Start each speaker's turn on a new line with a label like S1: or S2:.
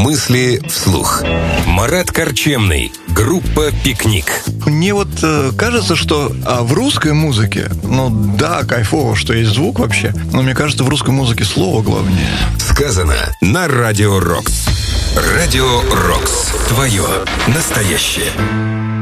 S1: Мысли вслух. Марат Корчемный. Группа «Пикник».
S2: Мне вот кажется, что в русской музыке, да, кайфово, что есть звук вообще, но мне кажется, в русской музыке слово главнее.
S1: Сказано на Радио Рокс. Радио Рокс. Твое настоящее.